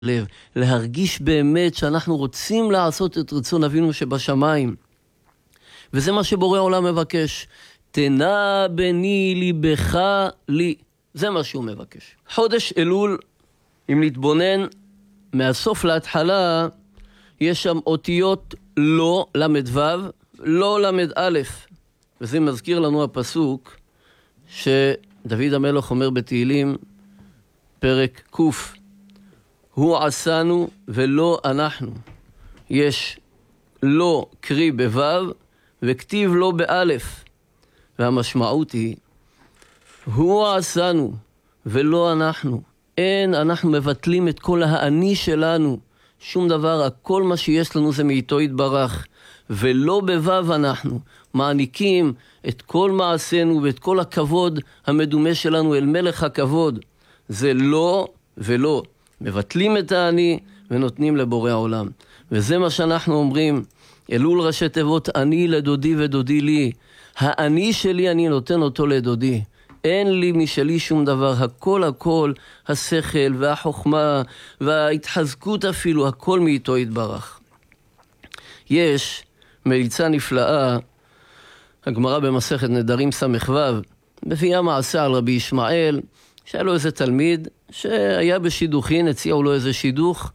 לב, להרגיש באמת שאנחנו רוצים לעשות את רצון אבינו שבשמיים. וזה מה שבורא עולם מבקש. תנה בני ליבך לי. זה מה שהוא מבקש. חודש אלול, אם נתבונן מהסוף להתחלה, יש שם אותיות לא למד ו', לא למד א'. וזה מזכיר לנו הפסוק שדוד המלך אומר בתהילים, פרק ק', הוא עשנו ולא אנחנו. יש לא קרי בו' וכתיב לא באלף. והמשמעות היא, הוא עשנו ולא אנחנו. אין, אנחנו מבטלים את כל האני שלנו. שום דבר, הכל מה שיש לנו זה מאיתו יתברך. ולא בו' אנחנו מעניקים את כל מעשינו ואת כל הכבוד המדומה שלנו אל מלך הכבוד. זה לא ולא. מבטלים את האני ונותנים לבורא העולם. וזה מה שאנחנו אומרים. אלול ראשי תיבות, אני לדודי ודודי לי. האני שלי אני נותן אותו לדודי. אין לי משלי שום דבר. הכל, השכל והחוכמה וההתחזקות אפילו, הכל מאיתו יתברך. יש מליצה נפלאה, הגמרא במסכת נדרים סמ"ו, מביאה מעשה על רבי ישמעאל, שהיה לו איזה תלמיד שהיה בשידוכין, הציעו לו איזה שידוך,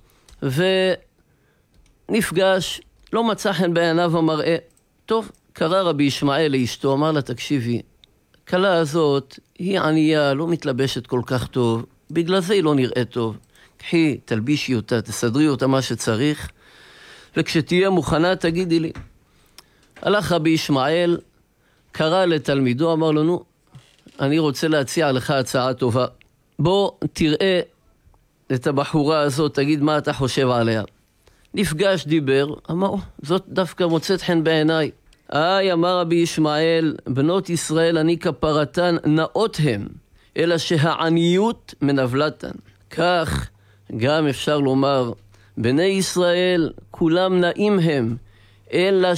ונפגש, לא מצא חן בעיניו המראה. טוב, קרא רבי ישמעאל לאשתו, אמר לה, תקשיבי, הכלה הזאת היא ענייה, לא מתלבשת כל כך טוב, בגלל זה היא לא נראית טוב. קחי, תלבישי אותה, תסדרי אותה מה שצריך, וכשתהיה מוכנה תגידי לי. הלך רבי ישמעאל, קרא לתלמידו, אמר לו, נו, אני רוצה להציע לך הצעה טובה. בוא תראה את הבחורה הזאת, תגיד מה אתה חושב עליה. נפגש, דיבר, אמר, זאת דווקא מוצאת חן בעיניי. אמר רבי ישמעאל, בנות ישראל אני כפרתן נאות הם, אלא שהעניות מנבלתן. כך גם אפשר לומר, בני ישראל כולם נאים הם, אלא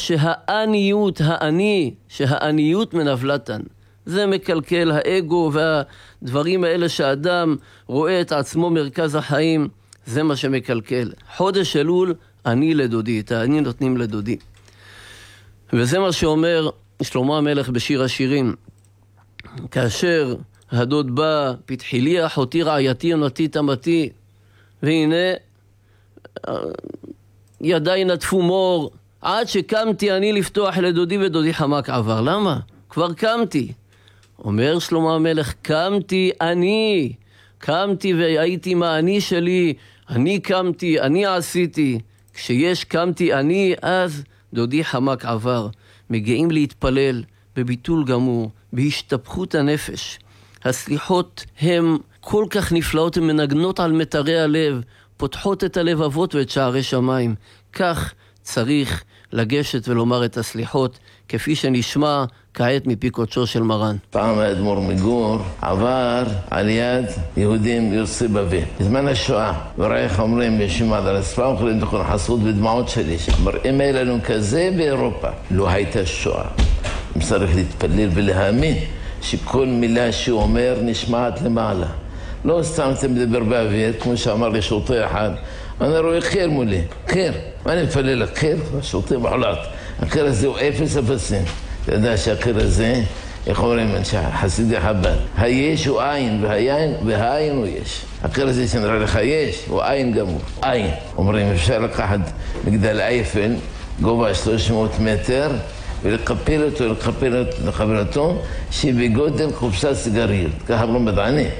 שהעניות מנבלתן. זה מקלקל האגו והדברים האלה שהאדם רואה את עצמו מרכז החיים, זה מה שמקלקל. חודש אלול, אני לדודי, את האני נותנים לדודי. וזה מה שאומר שלמה המלך בשיר השירים. כאשר הדוד בא, פתחי לי אחותי רעייתי יונתי תמתי, והנה ידיי נטפו מור, עד שקמתי אני לפתוח לדודי ודודי חמק עבר. למה? כבר קמתי. אומר שלמה המלך, קמתי והייתי מהאני שלי, אני קמתי, אני עשיתי. כשיש קמתי אני, אז דודי חמק עבר. מגיעים להתפלל בביטול גמור, בהשתפכות הנפש. הסליחות הן כל כך נפלאות, הן מנגנות על מטרי הלב, פותחות את הלבבות ואת שערי שמיים. כך צריך לגשת ולומר את הסליחות, כפי שנשמע כעת מפי קודשו של מרן. פעם האדמו"ר מגור עבר על יד יהודים יוצאי בבל בזמן השואה, וראה איך אומרים, יושבים על הרצפה ומחולים תכון חסות ודמעות שלי, מראים לנו כזה באירופה. לא הייתה שואה. צריך להתפלל ולהאמין שכל מילה שהוא אומר נשמעת למעלה. לא סתם אתם מדבר באוויר, כמו שאמר לי שוטה אחד, אני רואה חיר מולי, חיר. מה אני מפלל לך? חיר? שוטה בחולת. החיר הזה הוא אפס אפסים. אתה יודע שהחיר הזה, איך אומרים, חסידי חב"ד, היש הוא עין, והעין הוא יש. החיר הזה שנראה לך יש, הוא עין גמור. עין. אומרים, אפשר לקחת מגדל אייפל, גובה 300 מטר, ולקפל אותו, שבגודל קופסת סיגריות. ככה אמרו מדענים.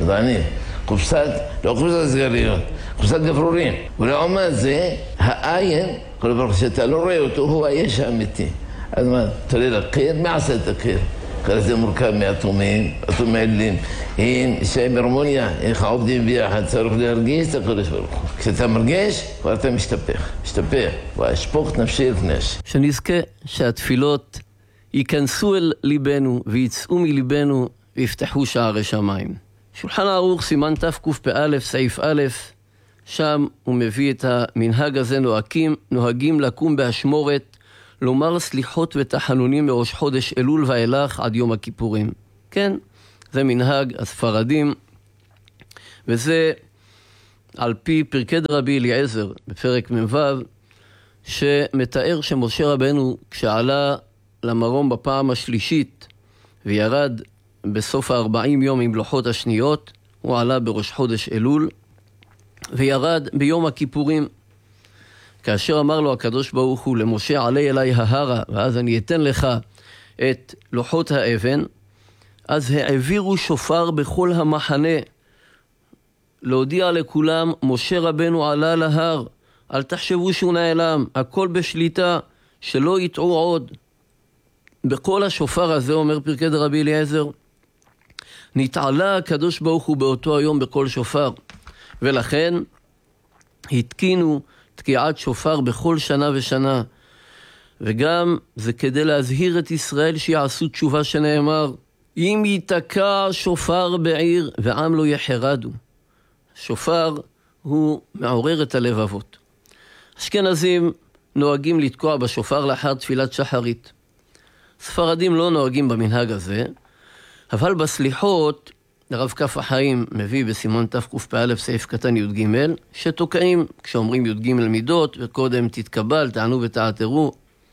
קופסת, לא קופסת סיגריות, קופסת גפרורים. ולעומת זה, העין, כל דבר שאתה לא רואה אותו, הוא היש האמיתי. אז מה, תולה לקיר? מי עשה את הקיר? אחרי זה מורכב מאטומים, אטומי אלים. שהם הרמוניה, איך עובדים ביחד, צריך להרגיש את הקודש ברוך הוא. כשאתה מרגיש, כבר אתה משתפך. ואשפוך נפשי לפני השם. שנזכה שהתפילות ייכנסו אל ליבנו ויצאו מליבנו ויפתחו שערי שמיים. שולחן ערוך סימן תקפ"א סעיף א', שם הוא מביא את המנהג הזה, נוהגים לקום באשמורת, לומר סליחות ותחנונים מראש חודש אלול ואילך עד יום הכיפורים. כן, זה מנהג הספרדים, וזה על פי פרקי רבי אליעזר בפרק מ"ו, שמתאר שמשה רבנו כשעלה למרום בפעם השלישית וירד בסוף 40 יום עם לוחות השניות, הוא עלה בראש חודש אלול וירד ביום הכיפורים. כאשר אמר לו הקדוש ברוך הוא למשה, עלה אליי ההרה ואז אני אתן לך את לוחות האבן, אז העבירו שופר בכל המחנה להודיע לכולם, משה רבנו עלה להר, אל תחשבו שהוא נעלם, הכל בשליטה, שלא יטעו עוד. בכל השופר הזה, אומר פרקי רבי אליעזר, נתעלה הקדוש ברוך הוא באותו היום בכל שופר, ולכן התקינו תקיעת שופר בכל שנה ושנה, וגם זה כדי להזהיר את ישראל שיעשו תשובה, שנאמר, אם ייתקע שופר בעיר ועם לא יחרדו. שופר הוא מעורר את הלבבות. אשכנזים נוהגים לתקוע בשופר לאחר תפילת שחרית. ספרדים לא נוהגים במנהג הזה, אבל בסליחות הרב כף החיים מביא בסימן תקפ"א סעיף קטן י"ג, שתוקעים כשאומרים י"ג מידות, וקודם תתקבל, תענו ותעתרו.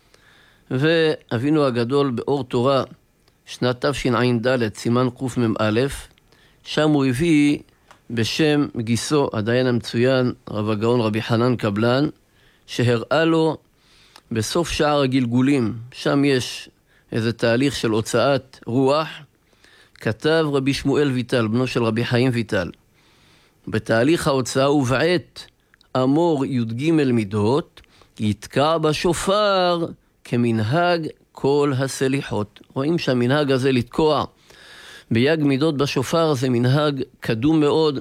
ואבינו הגדול באור תורה, שנת תשע"ד, סימן קמ"א, שם הוא הביא בשם גיסו, הדיין המצוין, רב הגאון רבי חנן קבלן, שהראה לו בסוף שער הגלגולים, שם יש איזה תהליך של הוצאת רוח, כתב רבי שמואל ויטל, בנו של רבי חיים ויטל. בתהליך ההוצאה ובעת אמור י"ג מידות, יתקע בשופר כמנהג כל הסליחות. רואים שהמנהג הזה לתקוע ביג מידות בשופר זה מנהג קדום מאוד,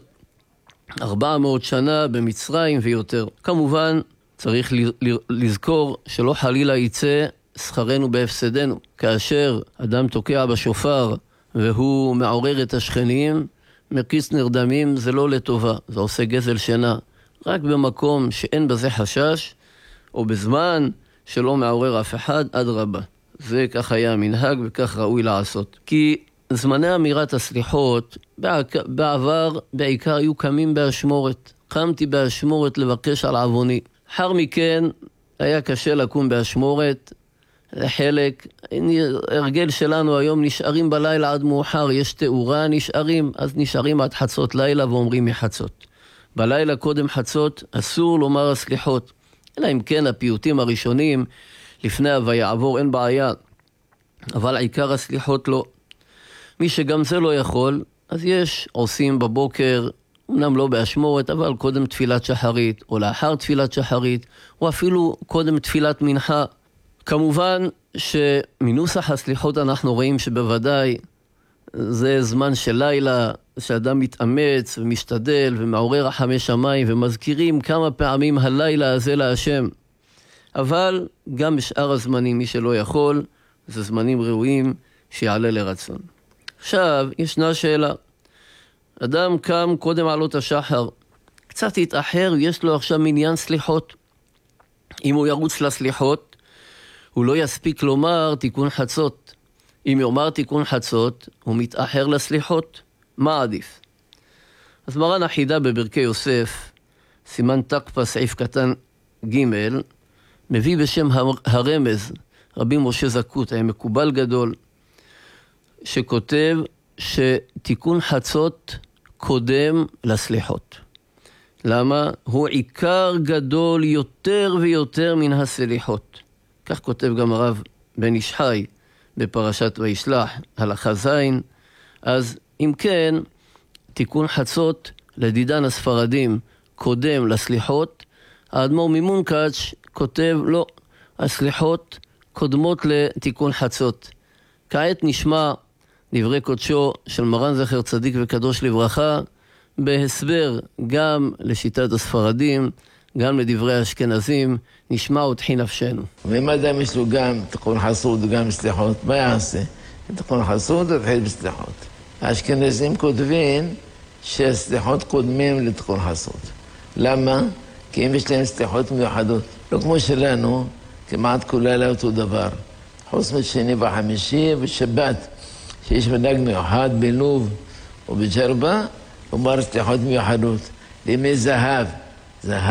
400 שנה במצרים ויותר. כמובן צריך לזכור שלא חלילה יצא שכרנו בהפסדנו. כאשר אדם תוקע בשופר והוא מעורר את השכנים, מקיס נרדמים, זה לא לטובה, זה עושה גזל שינה. רק במקום שאין בזה חשש, או בזמן שלא מעורר אף אחד, עד רבה. זה כך היה המנהג וכך ראוי לעשות. כי זמני אמירת הסליחות בעבר בעיקר היו קמים באשמורת. קמתי באשמורת לבקש על עווני. אחר מכן היה קשה לקום באשמורת. לחלק, הרגל שלנו היום נשארים בלילה עד מאוחר, יש תאורה, נשארים, אז נשארים עד חצות לילה ואומרים מחצות. בלילה קודם חצות אסור לומר הסליחות. אלא אם כן הפיוטים הראשונים לפני ויעבור אין בעיה, אבל עיקר הסליחות לא. מי שגם זה לא יכול, אז יש עושים בבוקר, אמנם לא באשמורת, אבל קודם תפילת שחרית, או לאחר תפילת שחרית, או אפילו קודם תפילת מנחה. כמובן שמנוסח הסליחות אנחנו רואים שבוודאי זה זמן של לילה, שאדם מתאמץ ומשתדל ומעורר רחמי שמיים, ומזכירים כמה פעמים הלילה הזה להשם. אבל גם בשאר הזמנים, מי שלא יכול, זה זמנים ראויים שיעלה לרצון. עכשיו, ישנה שאלה. אדם קם קודם עלות השחר, קצת התאחר, יש לו עכשיו מניין סליחות. אם הוא ירוץ לסליחות, הוא לא יספיק לומר תיקון חצות. אם יאמר תיקון חצות, הוא מתאחר לסליחות. מה עדיף? אז מרן החידה בברכי יוסף, סימן תקפ"א סעיף קטן ג', מביא בשם הרמז, רבי משה זקות, היה מקובל גדול, שכותב שתיקון חצות קודם לסליחות. למה? הוא עיקר גדול יותר ויותר מן הסליחות. כך כותב גם הרב בן איש חי בפרשת וישלח, הלכה זין. אז אם כן, תיקון חצות לדידן הספרדים קודם לסליחות. האדמו"ר ממונקאץ' כותב לא, הסליחות קודמות לתיקון חצות. כעת נשמע דברי קודשו של מרן זכר צדיק וקדוש לברכה, בהסבר גם לשיטת הספרדים, גם לדברי האשכנזים, נשמע ותחי נפשנו. ואם אדם יש לו גם תיקון חסות וגם סליחות, מה יעשה? תיקון חסות ותחיל בסליחות. האשכנזים כותבים שהסליחות קודמים לתיקון חסות. למה? כי אם יש להם סליחות מיוחדות, לא כמו שלנו, כמעט כולה אותו דבר. חוץ משני וחמישי ושבת, שיש מנהג מיוחד בלוב או בג'רבה, אומר סליחות מיוחדות. לימי זהב. זהב